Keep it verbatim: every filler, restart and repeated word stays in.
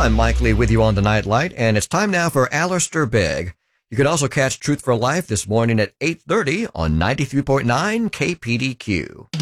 I'm Mike Lee with you on the Nightlight, and it's time now for Alistair Begg. You can also catch Truth for Life this morning at eight thirty on ninety-three point nine K P D Q.